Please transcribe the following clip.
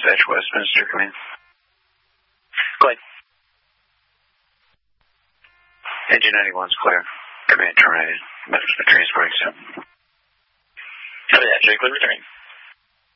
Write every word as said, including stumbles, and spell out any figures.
Dispatch Westminster, come in. Go ahead. Engine ninety-one's clear. Command terminated. Message for transporting soon. Copy that, Jake. Returning.